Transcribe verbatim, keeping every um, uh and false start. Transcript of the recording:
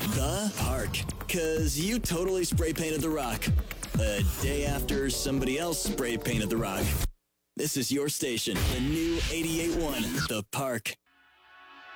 The Park. Cause you totally spray painted the rock. A day after somebody else spray painted the rock. This is your station, the new eighty-eight point one, The Park.